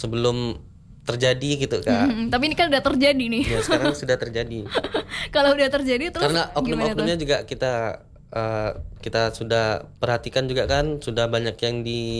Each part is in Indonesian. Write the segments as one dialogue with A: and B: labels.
A: sebelum terjadi gitu Kak.
B: Tapi ini kan udah terjadi nih.
A: Ya sekarang sudah terjadi.
B: Kalau udah terjadi terus
A: Karena
B: gimana tuh?
A: oknum-oknumnya juga kita sudah perhatikan juga kan, sudah banyak yang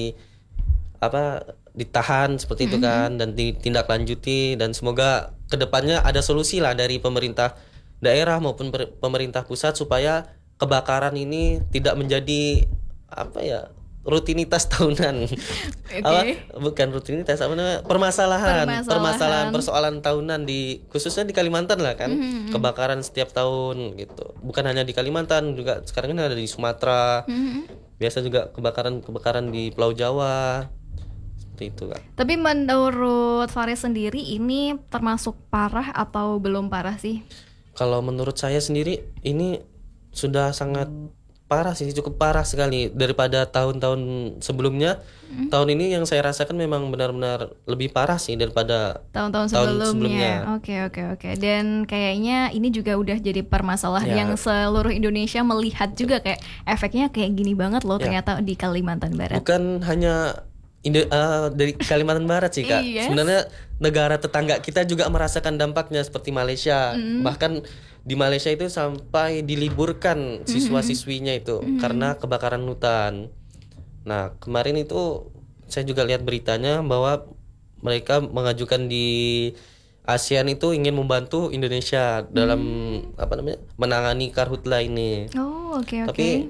A: ditahan seperti itu kan, dan ditindaklanjuti, dan semoga kedepannya ada solusi lah dari pemerintah daerah maupun pemerintah pusat supaya kebakaran ini tidak menjadi rutinitas tahunan. Bukan rutinitas, permasalahan persoalan tahunan khususnya di Kalimantan lah kan. Kebakaran setiap tahun gitu, bukan hanya di Kalimantan, juga sekarang ini ada di Sumatera. Biasa juga kebakaran di Pulau Jawa seperti itu Kak.
B: Tapi menurut Faris sendiri ini termasuk parah atau belum parah sih?
A: Kalau menurut saya sendiri ini sudah sangat parah sih, cukup parah sekali daripada tahun-tahun sebelumnya. Tahun ini yang saya rasakan memang benar-benar lebih parah sih daripada
B: tahun-tahun sebelumnya. Oke. Dan kayaknya ini juga udah jadi permasalahan yang seluruh Indonesia melihat juga, kayak efeknya kayak gini banget loh ternyata di Kalimantan Barat.
A: Bukan hanya dari Kalimantan Barat sih Kak. Sebenarnya negara tetangga kita juga merasakan dampaknya seperti Malaysia. Bahkan di Malaysia itu sampai diliburkan siswa-siswinya itu karena kebakaran hutan. Nah, kemarin itu saya juga lihat beritanya bahwa mereka mengajukan di ASEAN itu ingin membantu Indonesia dalam menangani karhutla ini.
B: Oke.
A: Tapi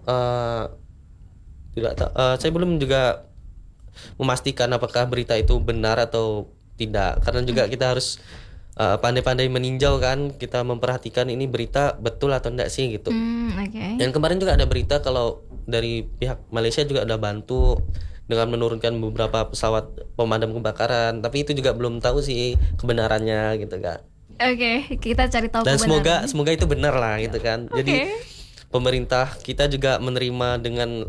A: saya belum juga memastikan apakah berita itu benar atau tidak, karena juga kita harus pandai-pandai meninjau kan, kita memperhatikan ini berita betul atau enggak sih gitu. Dan kemarin juga ada berita kalau dari pihak Malaysia juga ada bantu dengan menurunkan beberapa pesawat pemadam kebakaran, tapi itu juga belum tahu sih kebenarannya gitu kan.
B: Kita cari tahu
A: dan
B: kebenarannya.
A: semoga itu benar lah gitu kan. Jadi pemerintah kita juga menerima dengan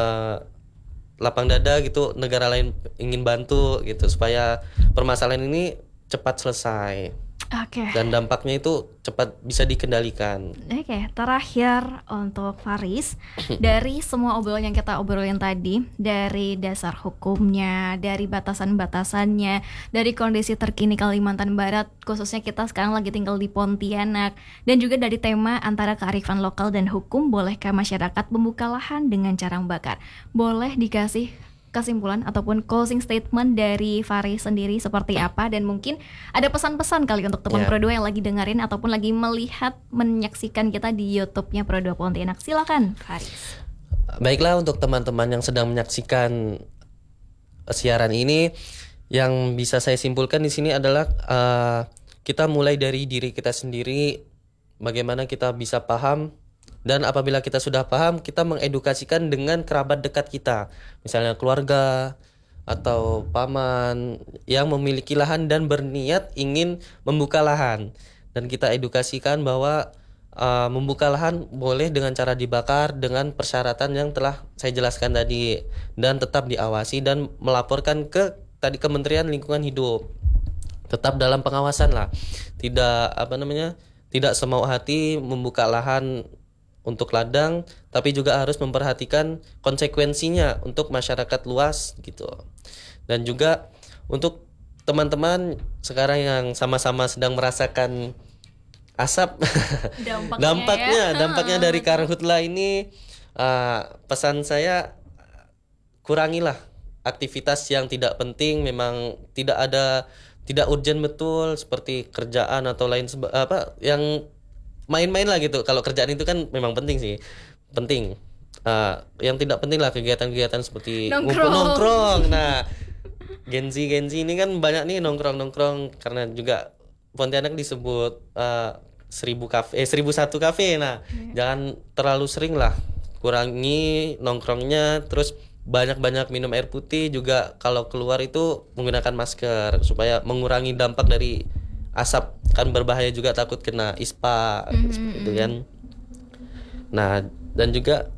A: lapang dada gitu, negara lain ingin bantu gitu supaya permasalahan ini cepat selesai. Dan dampaknya itu cepat bisa dikendalikan.
B: Terakhir untuk Faris, dari semua obrolan yang kita obrolin tadi, dari dasar hukumnya, dari batasan-batasannya, dari kondisi terkini Kalimantan Barat, khususnya kita sekarang lagi tinggal di Pontianak, dan juga dari tema antara kearifan lokal dan hukum, bolehkah masyarakat membuka lahan dengan cara membakar? Boleh dikasih kesimpulan ataupun closing statement dari Faris sendiri seperti apa, dan mungkin ada pesan-pesan kali untuk teman Pro 2 yang lagi dengerin ataupun lagi melihat, menyaksikan kita di YouTube-nya Pro 2 Pontianak. Silakan Faris.
A: Baiklah, untuk teman-teman yang sedang menyaksikan siaran ini, yang bisa saya simpulkan di sini adalah kita mulai dari diri kita sendiri, bagaimana kita bisa paham. Dan apabila kita sudah paham, kita mengedukasikan dengan kerabat dekat kita, misalnya keluarga atau paman yang memiliki lahan dan berniat ingin membuka lahan. Dan kita edukasikan bahwa membuka lahan boleh dengan cara dibakar dengan persyaratan yang telah saya jelaskan tadi, dan tetap diawasi dan melaporkan ke Kementerian Lingkungan Hidup. Tetap dalam pengawasan lah. Tidak semau hati membuka lahan untuk ladang, tapi juga harus memperhatikan konsekuensinya untuk masyarakat luas gitu. Dan juga untuk teman-teman sekarang yang sama-sama sedang merasakan asap dampaknya dari karhutla ini, pesan saya, kurangilah aktivitas yang tidak penting, memang tidak urgent betul, seperti kerjaan atau lain yang main-main lah gitu. Kalau kerjaan itu kan memang penting sih, yang tidak penting lah kegiatan-kegiatan seperti nongkrong. Nah, Gen Z ini kan banyak nih nongkrong, karena juga Pontianak disebut 1001 kafe. Nah, jangan terlalu sering lah, kurangi nongkrongnya, terus banyak-banyak minum air putih juga. Kalau keluar itu menggunakan masker supaya mengurangi dampak dari asap, kan berbahaya juga, takut kena ispa seperti itu kan. Nah, dan juga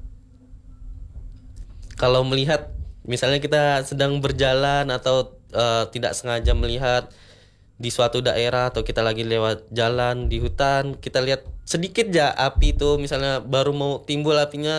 A: kalau melihat, misalnya kita sedang berjalan atau tidak sengaja melihat di suatu daerah, atau kita lagi lewat jalan di hutan, kita lihat sedikit aja api itu, misalnya baru mau timbul apinya,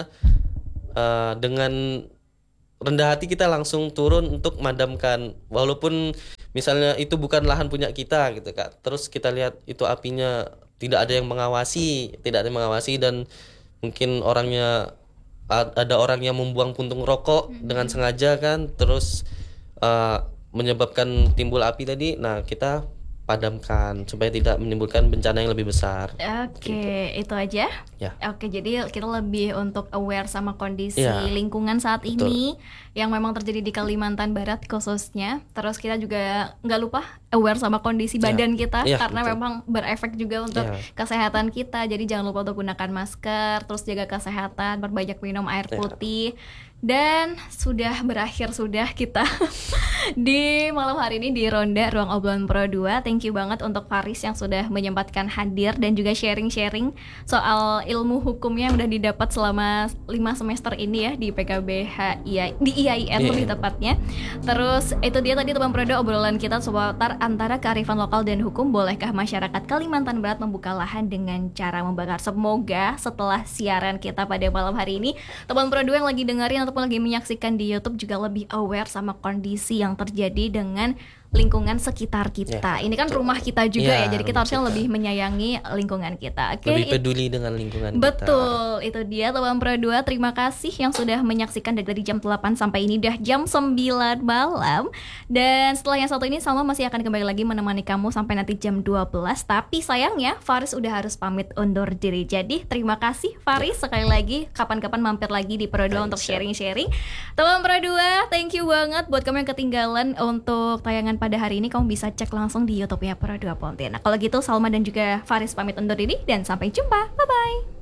A: dengan rendah hati kita langsung turun untuk memadamkan, walaupun misalnya itu bukan lahan punya kita gitu Kak. Terus kita lihat itu apinya tidak ada yang mengawasi, dan mungkin ada orang yang membuang puntung rokok dengan sengaja kan, terus menyebabkan timbul api tadi. Nah, kita padamkan supaya tidak menimbulkan bencana yang lebih besar.
B: Oke, itu aja.
A: Ya.
B: Oke, jadi kita lebih untuk aware sama kondisi
A: Ya,
B: lingkungan saat
A: betul.
B: ini yang memang terjadi di Kalimantan Barat khususnya. Terus kita juga nggak lupa aware sama kondisi badan kita,
A: Ya,
B: karena
A: betul.
B: memang berefek juga untuk
A: Ya.
B: kesehatan kita. Jadi jangan lupa untuk gunakan masker, terus jaga kesehatan, berbanyak minum air
A: Ya.
B: putih. Dan sudah berakhir kita di malam hari ini di Ronda Ruang Obrolan Pro 2. Thank you banget untuk Faris yang sudah menyempatkan hadir dan juga sharing-sharing soal ilmu hukumnya yang udah didapat selama 5 semester ini ya di PKBH di IAIN lebih tepatnya. Terus itu dia tadi teman Pro 2 obrolan kita seputar antara kearifan lokal dan hukum. Bolehkah masyarakat Kalimantan Barat membuka lahan dengan cara membakar? Semoga setelah siaran kita pada malam hari ini, teman Pro 2 yang lagi dengerin ataupun lagi menyaksikan di YouTube juga lebih aware sama kondisi yang terjadi dengan lingkungan sekitar kita. Ini kan rumah kita juga ya, jadi kita harusnya lebih menyayangi lingkungan kita. Oke,
A: Lebih peduli dengan lingkungan kita.
B: betul, itu dia teman Pro 2. Terima kasih yang sudah menyaksikan dari jam 8 sampai ini udah jam 9 malam. Dan setelah yang satu ini Salma masih akan kembali lagi menemani kamu sampai nanti jam 12. Tapi sayangnya Faris udah harus pamit undur diri. Jadi terima kasih Faris sekali lagi. Kapan-kapan mampir lagi di Pro 2 untuk sharing-sharing. Teman Pro 2, thank you banget buat kamu yang ketinggalan untuk tayangan pada hari ini. Kamu bisa cek langsung di YouTube-nya Pro 2 Pontianak. Kalau gitu Salma dan juga Faris pamit undur diri dan sampai jumpa. Bye-bye.